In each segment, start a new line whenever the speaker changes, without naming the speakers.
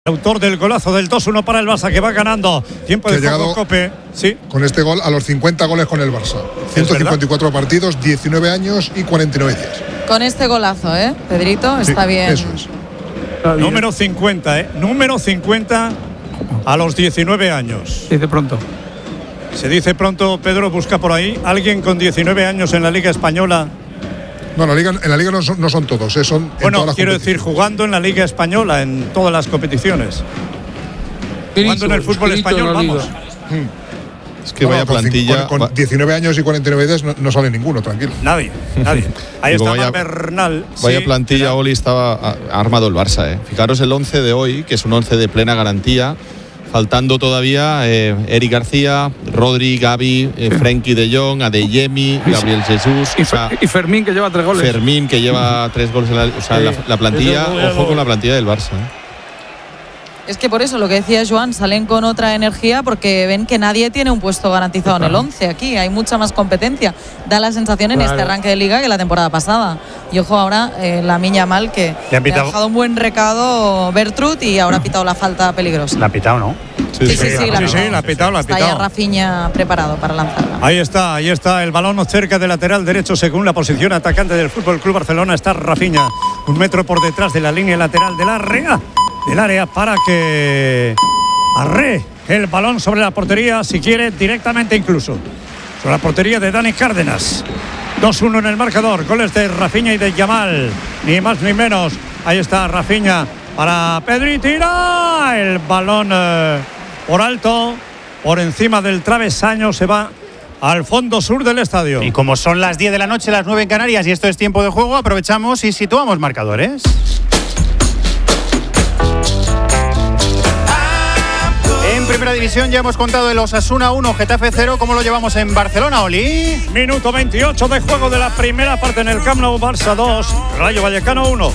Autor del golazo del 2-1 para el Barça, que va ganando. Tiempo de juego, Cope. Sí.
Con este gol a los 50 goles con el Barça. 154 partidos, 19 años y 49 días.
Con este golazo, Pedrito, está bien.
Eso es.
Número 50, Número 50 a los 19 años.
Se dice pronto.
Se dice pronto, Pedro, busca por ahí. ¿Alguien con 19 años en la Liga Española?
No, en la Liga no son todos, son
bueno,
todas las
quiero decir, jugando en la Liga Española, en todas las competiciones. Jugando en el fútbol español, vamos.
Es que vaya plantilla.
Con 19 años y 49 días no sale ninguno, tranquilo.
Nadie. Ahí está Bernal.
Vaya
sí,
plantilla,
claro.
Oli, estaba armado el Barça. Fijaros el 11 de hoy, que es un 11 de plena garantía. Faltando todavía Eric García, Rodri, Gavi, Frenkie de Jong, Adeyemi, Gabriel Jesús.
Y Fermín, que lleva 3 goles.
Fermín, que lleva 3 goles en la plantilla. Ojo con la plantilla del Barça.
Es que por eso, lo que decía Joan, salen con otra energía porque ven que nadie tiene un puesto garantizado en el 11 aquí. Hay mucha más competencia. Da la sensación en este arranque de Liga que la temporada pasada. Y ojo ahora, Lamine Yamal, que le ha dejado un buen recado Bertrud y ahora ha pitado la falta peligrosa.
La ha pitado, ¿no?
Sí, la ha pitado.
La ha pitado.
Está ya Rafinha preparado para lanzarla.
Ahí está el balón cerca del lateral derecho según la posición atacante del Fútbol Club Barcelona. Está Rafinha, 1 metro por detrás de la línea lateral del área para que arree el balón sobre la portería, si quiere, directamente incluso. Sobre la portería de Dani Cárdenas. 2-1 en el marcador. Goles de Rafinha y de Yamal. Ni más ni menos. Ahí está Rafinha para Pedri. Tira el balón por alto, por encima del travesaño. Se va al fondo sur del estadio.
Y como son las 10 de la noche, las 9 en Canarias, y esto es tiempo de juego, aprovechamos y situamos marcadores. En primera división ya hemos contado el Osasuna 1, Getafe 0. ¿Cómo lo llevamos en Barcelona, Oli?
Minuto 28 de juego de la primera parte en el Camp Nou. Barça 2, Rayo Vallecano 1.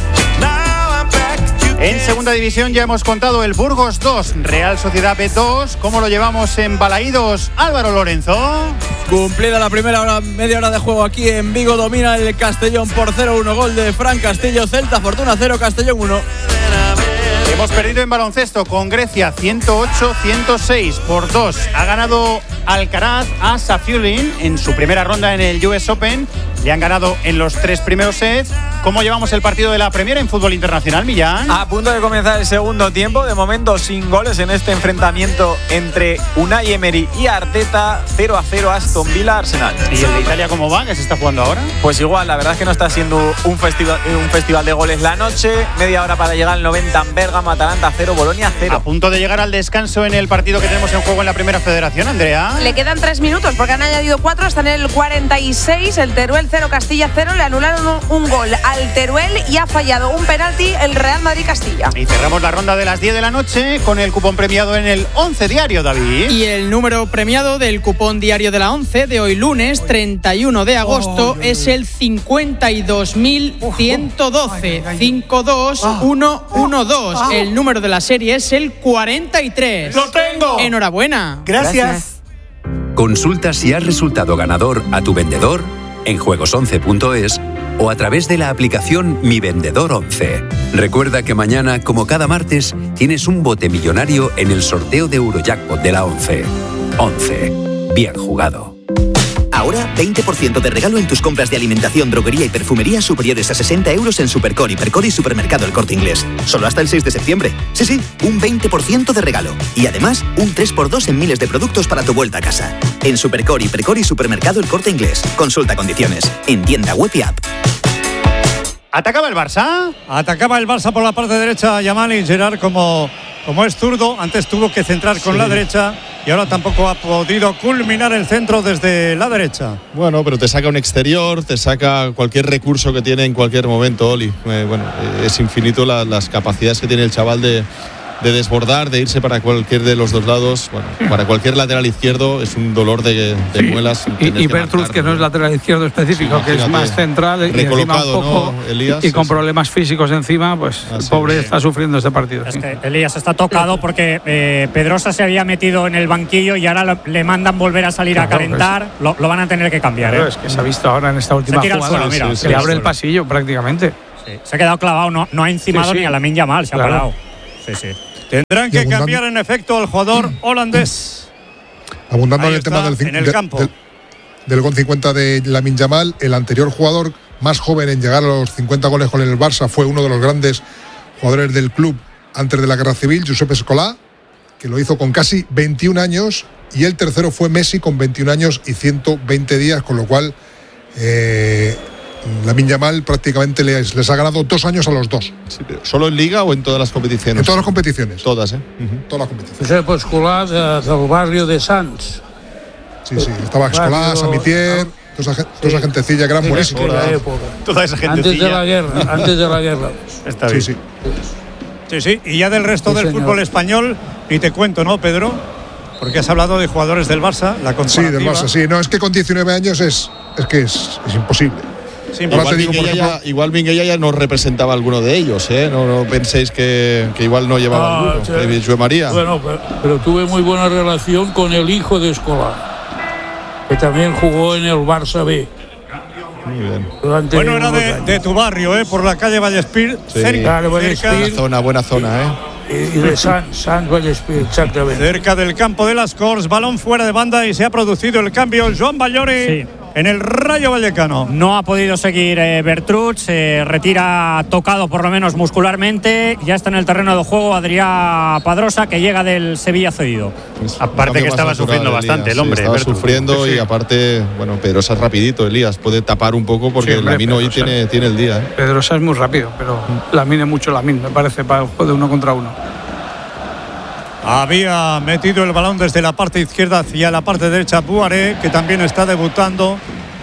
En segunda división ya hemos contado el Burgos 2, Real Sociedad B 2. ¿Cómo lo llevamos en Balaídos, Álvaro Lorenzo?
Cumplida la primera media hora de juego aquí en Vigo, domina el Castellón por 0-1, gol de Fran Castillo. Celta Fortuna 0, Castellón 1.
Hemos perdido en baloncesto con Grecia 108-106 por 2. Ha ganado Alcaraz a Safiullin en su primera ronda en el US Open. Le han ganado en los 3 primeros sets. ¿Cómo llevamos el partido de la Premier en fútbol internacional, Millán?
A punto de comenzar el segundo tiempo. De momento sin goles en este enfrentamiento entre Unai Emery y Arteta. 0-0 Aston Villa Arsenal.
¿Y el de Italia cómo va? ¿Que se está jugando ahora?
Pues igual, la verdad es que no está siendo un festival de goles la noche. Media hora para llegar al 90 en Bérgamo, Atalanta 0, Bolonia 0.
A punto de llegar al descanso en el partido que tenemos en juego en la Primera Federación, Andrea.
Le quedan 3 minutos porque han añadido 4, están en el 46. El Teruel 0, Castilla 0. Le anularon un gol al Teruel y ha fallado un penalti el Real Madrid-Castilla.
Y cerramos la ronda de las 10 de la noche con el cupón premiado en el 11 diario, David.
Y el número premiado del cupón diario de la 11 de hoy lunes 31 de agosto es el 52.112. 52112. El número de la serie es el 43.
¡Lo tengo!
Enhorabuena.
Gracias.
Consulta si has resultado ganador a tu vendedor en juegos11.es o a través de la aplicación Mi Vendedor 11. Recuerda que mañana, como cada martes, tienes un bote millonario en el sorteo de Eurojackpot de la 11. 11. Bien jugado.
Ahora, 20% de regalo en tus compras de alimentación, droguería y perfumería superiores a 60 euros en Supercor, Hipercor y Supermercado El Corte Inglés. Solo hasta el 6 de septiembre. Sí, un 20% de regalo. Y además, un 3x2 en miles de productos para tu vuelta a casa. En Supercor, Hipercor y Supermercado El Corte Inglés. Consulta condiciones. En tienda web y app.
¿Atacaba el Barça?
Atacaba el Barça por la parte derecha. Yamal y Gerard, como es zurdo, antes tuvo que centrar con la derecha y ahora tampoco ha podido culminar el centro desde la derecha.
Bueno, pero te saca un exterior, te saca cualquier recurso que tiene en cualquier momento, Oli. Es infinito las capacidades que tiene el chaval de desbordar, de irse para cualquier de los dos lados. Bueno, para cualquier lateral izquierdo es un dolor de muelas.
Y Bertrud, que no es lateral izquierdo específico, que es más central,
recolocado,
un poco,
¿no, Elías?
Y con problemas físicos encima, pues el pobre está sufriendo este partido.
Es que Elías está tocado porque Pedrosa se había metido en el banquillo y ahora le mandan volver a salir a calentar. Lo van a tener que cambiar.
Es que se ha visto ahora en esta última jugada. Se le abre el pasillo prácticamente.
Sí. Se ha quedado clavado, no ha encimado ni a Lamine Yamal, se ha parado. Sí.
Tendrán que cambiar en efecto al jugador holandés.
Abundando en el tema del gol 50 de Lamine Yamal, el anterior jugador más joven en llegar a los 50 goles con el Barça fue uno de los grandes jugadores del club antes de la Guerra Civil, Josep Escolà, que lo hizo con casi 21 años, y el tercero fue Messi con 21 años y 120 días, con lo cual Lamine Yamal prácticamente les ha ganado 2 años a los dos.
Sí, pero ¿solo en Liga o en todas las competiciones?
En todas las competiciones.
Todas,
Todas las competiciones.
Josep Escolà del barrio de Sants.
Sí, estaba Escolà, Samitier, toda esa gentecilla que eran buenísimos.
Toda esa gentecilla.
Antes de la guerra.
Está bien.
Sí, y ya del resto del fútbol español, ni te cuento, ¿no, Pedro? Porque has hablado de jugadores del Barça, la comparativa.
Sí, del Barça, sí. No, es que con 19 años es imposible.
Sí,
igual Minguella ya no representaba a alguno de ellos, ¿eh? No penséis que igual no llevaba alguno. Joan María.
Bueno, pero tuve muy buena relación con el hijo de Escolà, que también jugó en el Barça B.
Muy bien.
Bueno, era de tu barrio, por la calle Vallespir, cerca.
Buena zona,
Y de Sant Vallespir, exactamente.
Cerca del campo de las Corts, balón fuera de banda y se ha producido el cambio. Joan Ballori en el Rayo Vallecano.
No ha podido seguir Bertruch, se retira tocado por lo menos muscularmente. Ya está en el terreno de juego Adrià Padrosa, que llega del Sevilla cedido.
Aparte que estaba sufriendo bastante el hombre.
Estaba sufriendo y aparte, bueno, Pedrosa es rapidito, Elías. Puede tapar un poco porque Lamine hoy tiene el día.
Pedrosa es muy rápido, pero Lamine mucho Lamine, me parece, para el juego de 1 contra 1.
Había metido el balón desde la parte izquierda hacia la parte derecha Bouaré, que también está debutando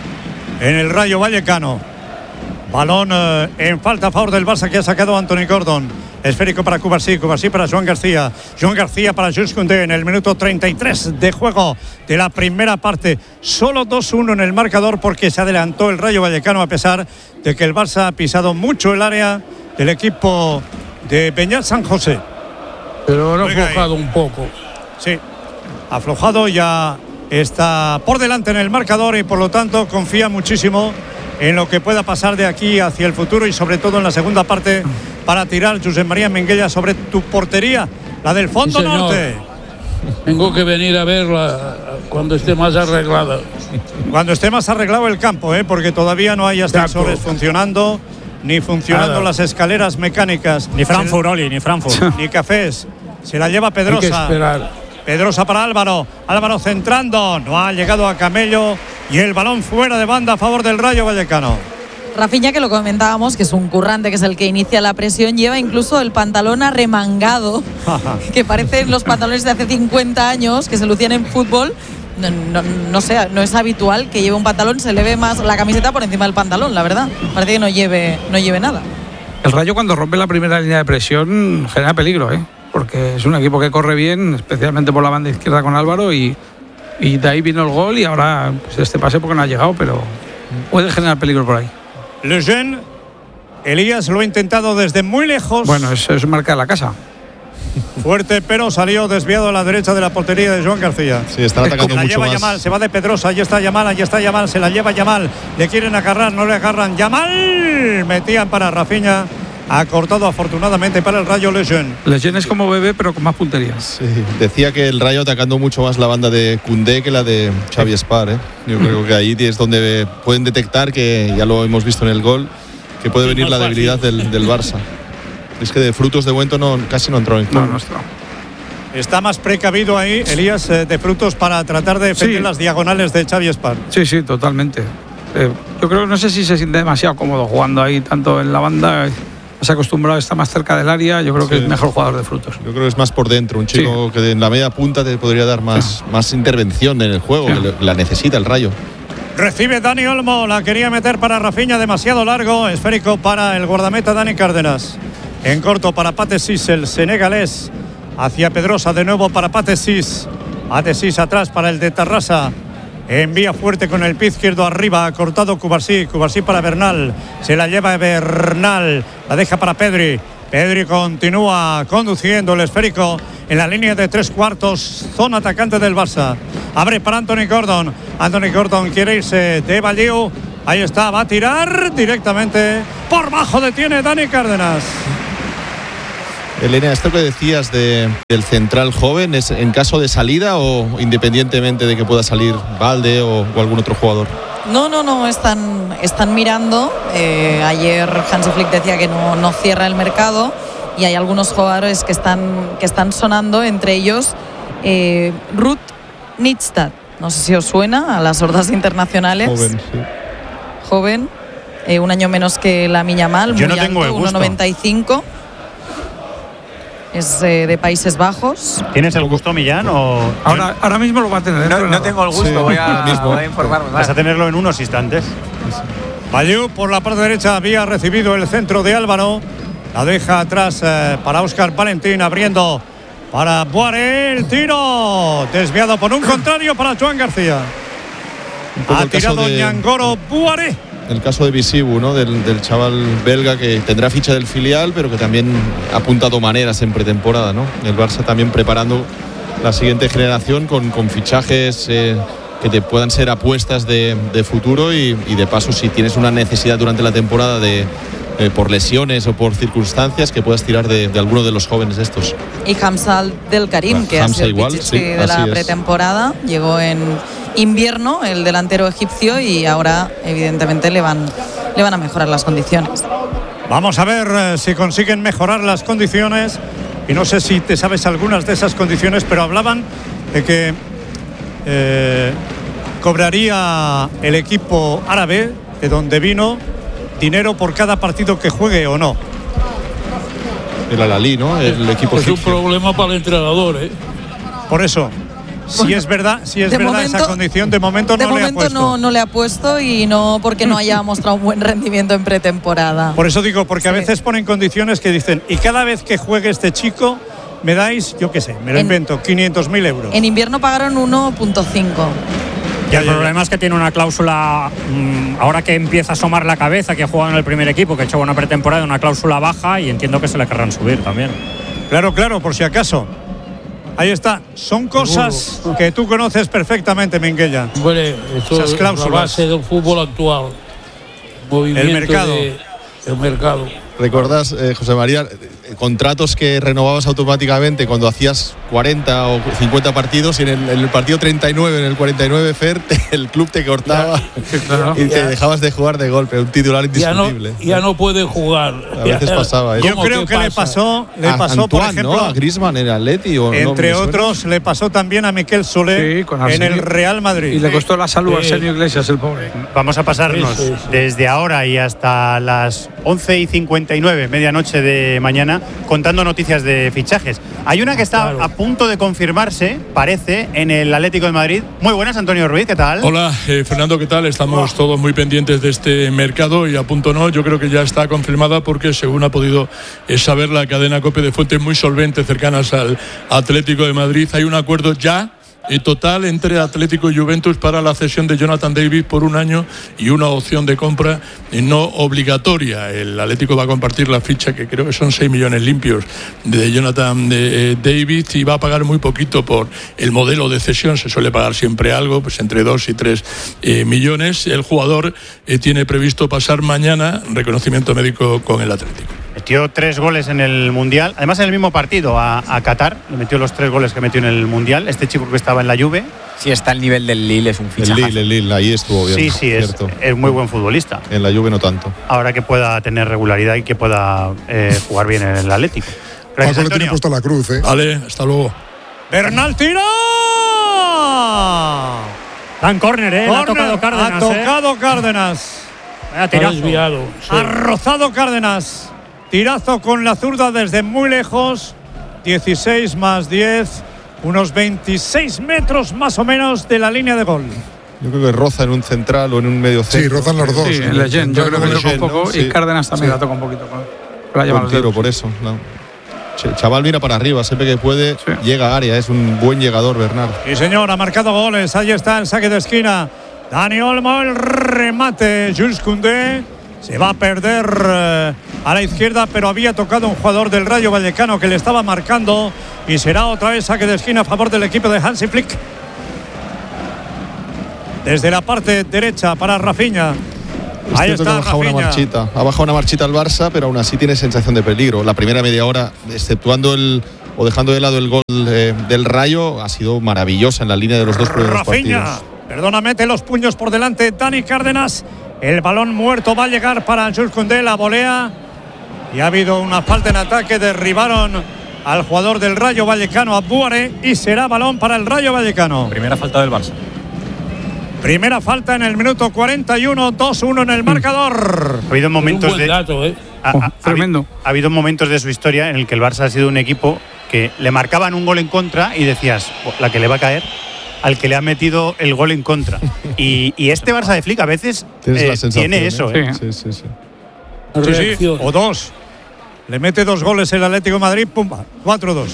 en el Rayo Vallecano. Balón en falta a favor del Barça, que ha sacado Anthony Gordon. Esférico para Cubarsí para Joan García. Joan García para Jules Koundé en el minuto 33 de juego de la primera parte. Solo 2-1 en el marcador porque se adelantó el Rayo Vallecano, a pesar de que el Barça ha pisado mucho el área del equipo de Beñat San José.
Pero ahora ha aflojado un poco.
Sí, aflojado, ya está por delante en el marcador y por lo tanto confía muchísimo en lo que pueda pasar de aquí hacia el futuro y sobre todo en la segunda parte para tirar Josep María Minguella sobre tu portería, la del fondo norte.
Tengo que venir a verla cuando esté más arreglada.
Cuando esté más arreglado el campo, porque todavía no hay ascensores funcionando, ni funcionando las escaleras mecánicas.
Ni Frankfurt, Oli, ni Frankfurt.
Ni cafés. Se la lleva Pedrosa.
Hay que esperar.
Pedrosa para Álvaro. Álvaro centrando. No ha llegado a Camello. Y el balón fuera de banda a favor del Rayo Vallecano.
Rafinha, que lo comentábamos, que es un currante, que es el que inicia la presión, lleva incluso el pantalón arremangado, que parecen los pantalones de hace 50 años, que se lucían en fútbol. No sé, no es habitual que lleve un pantalón, se le ve más la camiseta por encima del pantalón, la verdad. Parece que no lleve nada.
El Rayo, cuando rompe la primera línea de presión, genera peligro, porque es un equipo que corre bien, especialmente por la banda izquierda con Álvaro, y de ahí vino el gol y ahora pues, este pase porque no ha llegado, pero puede generar peligro por ahí.
Lejeune, Elías lo ha intentado desde muy lejos.
Bueno, eso es marca de la casa.
Fuerte, pero salió desviado a la derecha de la portería de Joan García.
Sí, están atacando mucho más.
Yamal, se va de Pedrosa, allí está Yamal, se la lleva Yamal. Le quieren agarrar, no le agarran. Yamal, metían para Rafinha. Ha cortado afortunadamente para el Rayo Lejeune.
Lejeune es como bebé, pero con más puntería.
Sí, decía que el Rayo atacando mucho más la banda de Koundé que la de Xavi Espar. Yo creo que ahí es donde pueden detectar, que ya lo hemos visto en el gol, que puede venir la debilidad del Barça. Es que de Frutos de Buento casi no entró en juego.
No está.
Está más precavido ahí, Elías, de Frutos, para tratar de defender las diagonales de Xavi Espar.
Sí, totalmente. Yo creo que no sé si se siente demasiado cómodo jugando ahí, tanto en la banda. Se ha acostumbrado a estar más cerca del área. Yo creo que es mejor jugador de Frutos.
Yo creo que es más por dentro, un chico que en la media punta te podría dar más intervención en el juego, que la necesita el Rayo.
Recibe Dani Olmo, la quería meter para Rafinha, demasiado largo, esférico para el guardameta Dani Cárdenas. En corto para Pathé Ciss, el senegalés, hacia Pedrosa, de nuevo para Pathé Ciss. Pathé Ciss atrás para el de Tarrasa. Envía fuerte con el pie izquierdo arriba, ha cortado Cubarsí para Bernal, se la lleva Bernal, la deja para Pedri. Pedri continúa conduciendo el esférico en la línea de 3/4, zona atacante del Barça. Abre para Anthony Gordon. Anthony Gordon quiere irse de Valleu. Ahí está, va a tirar directamente. Por bajo detiene Dani Cárdenas.
Elena, esto que decías del central joven, ¿es en caso de salida o independientemente de que pueda salir Balde o algún otro jugador?
No, están mirando. Ayer Hansi Flick decía que no cierra el mercado y hay algunos jugadores que están sonando, entre ellos Ruud Nitstad. No sé si os suena a las hordas internacionales.
Joven, sí.
Joven, un año menos que Lamine Yamal,
Yo
muy
no tengo
alto,
el gusto.
1,95. Es de Países Bajos.
¿Tienes el gusto, Millán?
Ahora mismo lo va a tener.
No tengo el gusto,
Sí,
voy a informarme.
Vas a tenerlo en unos instantes.
Bayou por la parte derecha había recibido el centro de Álvaro. La deja atrás para Óscar Valentín, abriendo para Boiré. El tiro desviado por un contrario para Joan García. Ha tirado Ñangoro Boiré.
El caso de Visibu, ¿no? Del chaval belga que tendrá ficha del filial, pero que también ha apuntado maneras en pretemporada, ¿no? El Barça también preparando la siguiente generación con fichajes que te puedan ser apuestas de futuro y de paso, si tienes una necesidad durante la temporada por lesiones o por circunstancias, que puedas tirar de alguno de los jóvenes estos.
Y Hamza Del Karim, que
Hamza
ha sido el
igual,
Pichichi
sí,
de la
así es.
pretemporada, llegó en invierno, el delantero egipcio, y ahora evidentemente le van a mejorar las condiciones.
Vamos a ver si consiguen mejorar las condiciones. Y no sé si te sabes algunas de esas condiciones, pero hablaban de que cobraría el equipo árabe, de donde vino, dinero por cada partido que juegue o no.
El Al-Ahly, ¿no? El equipo
Es un
egipcio.
problema para el entrenador, ¿eh?
Por eso, si es verdad, esa condición, de momento no le ha puesto.
No le ha puesto, y no porque no haya mostrado un buen rendimiento en pretemporada.
Por eso digo, porque a veces ponen condiciones que dicen, y cada vez que juegue este chico, me dais, yo qué sé, me lo invento, 500.000 euros.
En invierno pagaron 1,5.
Y el problema es que tiene una cláusula, ahora que empieza a asomar la cabeza, que ha jugado en el primer equipo, que ha hecho una pretemporada, una cláusula baja, y entiendo que se le querrán subir también.
Claro, por si acaso. Ahí está. Son cosas que tú conoces perfectamente, Minguella.
Bueno, esto
esas
es la
cláusulas.
base del fútbol actual. Movimiento
El mercado.
El mercado.
¿Recordás, José María, contratos que renovabas automáticamente cuando hacías 40 o 50 partidos y en el partido 39, en el 49, Fer, el club te cortaba y te dejabas de jugar de golpe? Un titular indiscutible.
Ya no puede jugar.
A veces pasaba eso.
Yo creo que le pasó
Antoine,
por ejemplo,
¿no? A Griezmann en el Atleti.
Entre otros, le pasó también a Miquel Solé en el Real Madrid.
Y le costó la salud a Arsenio Iglesias, el pobre.
Vamos a pasarnos desde ahora y hasta las 11:59, medianoche de mañana, contando noticias de fichajes. Hay una que está a punto de confirmarse, parece, en el Atlético de Madrid. Muy buenas, Antonio Ruiz, ¿qué tal?
Hola, Fernando, ¿qué tal? Estamos todos muy pendientes de este mercado y a punto no, yo creo que ya está confirmada porque según ha podido saber la cadena COPE de fuentes muy solventes cercanas al Atlético de Madrid, hay un acuerdo ya total entre Atlético y Juventus para la cesión de Jonathan David por un año y una opción de compra no obligatoria. El Atlético va a compartir la ficha, que creo que son 6 millones limpios, de Jonathan David, y va a pagar muy poquito por el modelo de cesión. Se suele pagar siempre algo, pues entre 2 y 3 millones. El jugador tiene previsto pasar mañana reconocimiento médico con el Atlético.
Metió 3 goles en el Mundial, además en el mismo partido a Qatar, le metió los 3 goles que metió en el Mundial, este chico que estaba en la Juve.
Sí, está al nivel del Lille, es un fichaje.
El Lille, ahí estuvo bien.
Sí, es muy buen futbolista.
En la Juve no tanto.
Ahora que pueda tener regularidad y que pueda jugar bien en el Atlético. Gracias,
Paco le tiene puesta la cruz, ¿eh?
Vale, hasta luego.
Bernal tira.
Dan córner, ¿eh? Ha tocado Cárdenas.
Ha tocado Cárdenas.
Ha tirado.
Desviado. Sí.
Ha rozado Cárdenas. Tirazo con la zurda desde muy lejos. 16 más 10. Unos 26 metros más o menos de la línea de gol.
Yo creo que roza en un central o en un medio centro.
Sí, rozan los dos.
Sí, en Leyen, yo creo que toca un poco,
¿no?
y Cárdenas también la toca un poquito.
Buen tiro, por eso. No. Chaval mira para arriba, siempre que puede, llega a área, es un buen llegador, Bernard.
Sí, señor, ha marcado goles. Ahí está el saque de esquina. Dani Olmo, el remate. Jules Koundé se va a perder a la izquierda, pero había tocado un jugador del Rayo Vallecano que le estaba marcando, y será otra vez saque de esquina a favor del equipo de Hansi Flick. Desde la parte derecha para Rafinha.
Es cierto que ha bajado una marchita al Barça, pero aún así tiene sensación de peligro. La primera media hora, exceptuando o dejando de lado el gol del Rayo, ha sido maravillosa en la línea de los dos primeros partidos.
Perdona, mete los puños por delante Dani Cárdenas. El balón muerto va a llegar para Jules Koundé, la volea. Y ha habido una falta en ataque, derribaron al jugador del Rayo Vallecano, a Bouaré, y será balón para el Rayo Vallecano.
Primera falta del Barça.
Primera falta en el minuto 41, 2-1 en el marcador.
Ha habido momentos
un buen dato,
tremendo.
Ha habido momentos de su historia en el que el Barça ha sido un equipo que le marcaban un gol en contra y decías, la que le va a caer al que le ha metido el gol en contra. Y este Barça de Flick a veces tiene eso.
Sí, o dos. Le mete 2 goles el Atlético de Madrid, pumba, 4-2.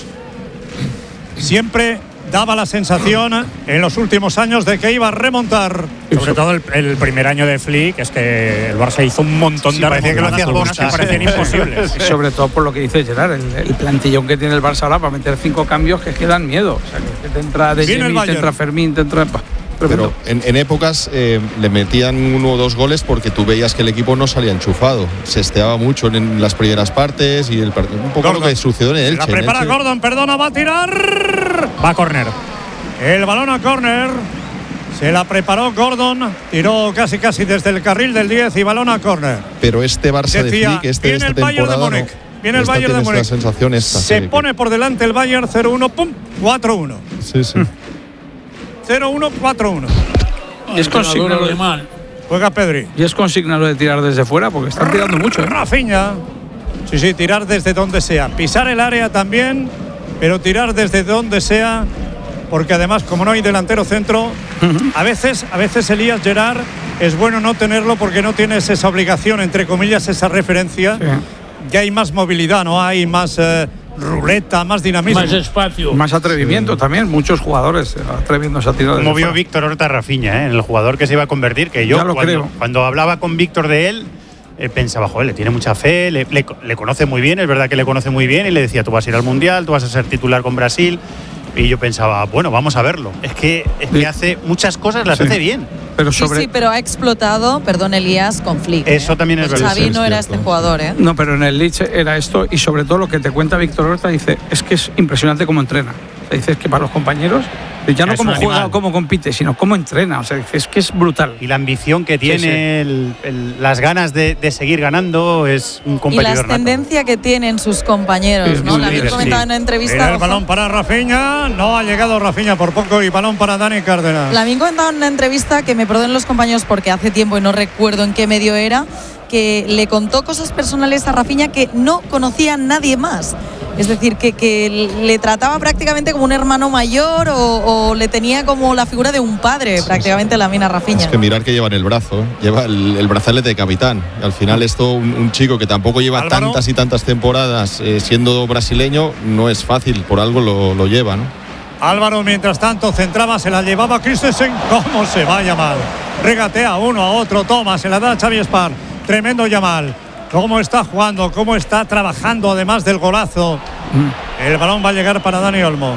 Siempre daba la sensación en los últimos años de que iba a remontar.
Sobre todo el primer año de Flick, es que el Barça hizo un montón de
parecía que lo hacía
que parecían imposibles.
Sobre todo por lo que dice Gerard, el plantillón que tiene el Barça ahora para meter 5 cambios que dan miedo. O sea, que te entra De Jemi, te entra Fermín, te entra...
Pero en épocas le metían 1 o 2 goles porque tú veías que el equipo no salía enchufado. Se esteaba mucho en las primeras partes y un poco Gordon, lo que sucedió en el Elche.
La prepara Gordon, perdona, va a tirar. Va a córner. El balón a córner. Se la preparó Gordon, tiró casi desde el carril del 10 y balón a córner.
Pero este Barça de Flick, de esta temporada,
viene el Bayern de Múnich.
Se
pone por delante el Bayern 0-1, pum, 4-1.
Sí.
0-1, 4-1.
Y es consigna
alemán.
Juega Pedri.
Y es consigna lo de tirar desde fuera, porque están tirando mucho.
Rafinha. Sí, tirar desde donde sea. Pisar el área también, pero tirar desde donde sea, porque además, como no hay delantero centro, a veces Elías Gerard es bueno no tenerlo porque no tienes esa obligación, entre comillas, esa referencia. Sí. Ya hay más movilidad, ¿no? Hay más ruleta, más dinamismo.
Más espacio.
Más atrevimiento también. Muchos jugadores atreviéndose a tirar.
Como vio Víctor Horta Rafinha, en el jugador que se iba a convertir, que yo cuando hablaba con Víctor de él, pensaba, joder, le tiene mucha fe, le conoce muy bien, es verdad que le conoce muy bien, y le decía, tú vas a ir al Mundial, tú vas a ser titular con Brasil. Y yo pensaba, bueno, vamos a verlo. Es que hace muchas cosas, las hace bien.
Pero pero ha explotado, perdón Elías, con Flick.
Eso también es verdad.
Xavi no era este jugador, ¿eh?
No, pero en el Leeds era esto, y sobre todo lo que te cuenta Víctor Horta, dice, es que es impresionante cómo entrena. O sea, dice, es que para los compañeros, ya no cómo juega o cómo compite, sino cómo entrena. O sea, dice, es que es brutal.
Y la ambición que tiene, las ganas de seguir ganando, es un competidor.
Y la ascendencia que tienen sus compañeros, ¿no? La habéis comentado en una entrevista.
El balón para Rafinha, no ha llegado Rafinha por poco, y balón para Dani Cárdenas.
La habéis comentado en una entrevista, que me perdonen los compañeros porque hace tiempo y no recuerdo en qué medio era, que le contó cosas personales a Rafinha que no conocía nadie más. Es decir, que le trataba prácticamente como un hermano mayor o le tenía como la figura de un padre, prácticamente la mina Rafinha.
Es que mirar que lleva en el brazo, lleva el brazalete de capitán. Y al final esto, un chico que tampoco lleva tantas y tantas temporadas siendo brasileño, no es fácil, por algo lo lleva, ¿no?
Álvaro, mientras tanto, centraba, se la llevaba Christensen. ¿Cómo se va Yamal? Regatea uno a otro, toma, se la da Xavi Espar. Tremendo Yamal. Cómo está jugando, cómo está trabajando, además del golazo. El balón va a llegar para Dani Olmo.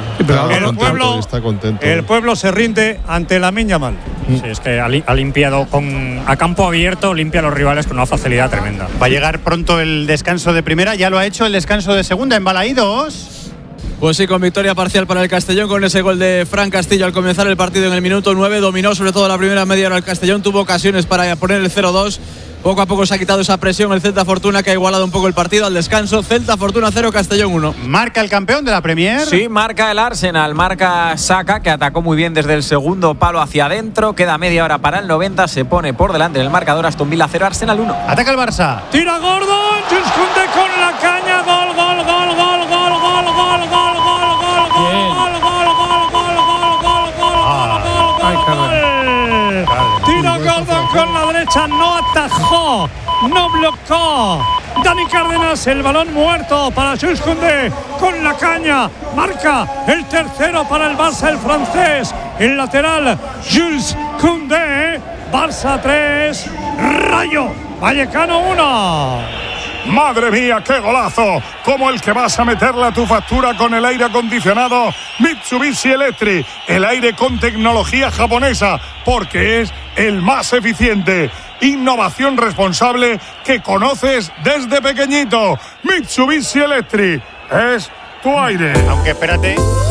El pueblo se rinde ante Lamine Yamal.
Sí, es que ha limpiado a campo abierto, limpia a los rivales con una facilidad tremenda.
Va a llegar pronto el descanso de primera, ya lo ha hecho el descanso de segunda en Balaídos.
Pues sí, con victoria parcial para el Castellón, con ese gol de Fran Castillo al comenzar el partido en el minuto 9. Dominó sobre todo la primera media hora el Castellón, tuvo ocasiones para poner el 0-2. Poco a poco se ha quitado esa presión el Celta Fortuna, que ha igualado un poco el partido al descanso. Celta Fortuna 0, Castellón 1.
¿Marca el campeón de la Premier?
Sí, marca el Arsenal, marca Saka, que atacó muy bien desde el segundo palo hacia adentro. Queda media hora para el 90, se pone por delante en el marcador. Aston Villa 0, Arsenal 1.
Ataca el Barça.
Tira Gordon, Jules Koundé con la caña, gol. Tira Gordon con la derecha, no atajó, no bloqueó. Dani Cárdenas, el balón muerto para Jules Koundé con la caña, marca el tercero para el Barça, el francés, el lateral Jules Koundé. Barça 3, Rayo Vallecano 1.
¡Madre mía, qué golazo! Como el que vas a meterle a tu factura con el aire acondicionado Mitsubishi Electric. El aire con tecnología japonesa, porque es el más eficiente. innovación responsable que conoces desde pequeñito. Mitsubishi Electric es tu aire.
Aunque espérate,